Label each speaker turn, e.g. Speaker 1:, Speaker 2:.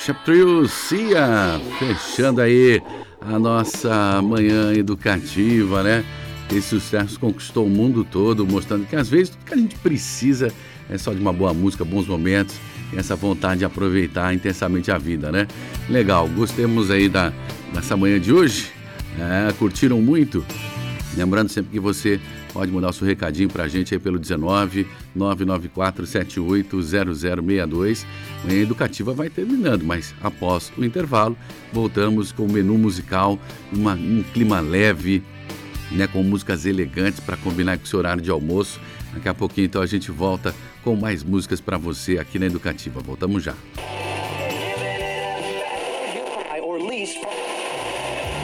Speaker 1: Trio Cia, fechando aí a nossa manhã educativa, né? Esse sucesso conquistou o mundo todo, mostrando que às vezes tudo que a gente precisa é só de uma boa música, bons momentos e essa vontade de aproveitar intensamente a vida, né? Legal, gostemos aí dessa manhã de hoje, curtiram muito? Lembrando sempre que você pode mandar o seu recadinho pra gente aí pelo 19 994 78 0062. Manhã Educativa vai terminando, mas após o intervalo, voltamos com o menu musical, um clima leve, né, com músicas elegantes para combinar com o seu horário de almoço. Daqui a pouquinho, então, a gente volta com mais músicas para você aqui na Educativa. Voltamos já.